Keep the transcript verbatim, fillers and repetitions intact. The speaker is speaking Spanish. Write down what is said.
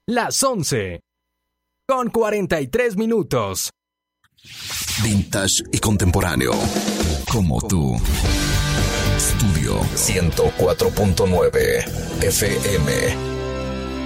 las once, con cuarenta y tres minutos. Vintage y contemporáneo, como tú. Studio ciento cuatro punto nueve F M.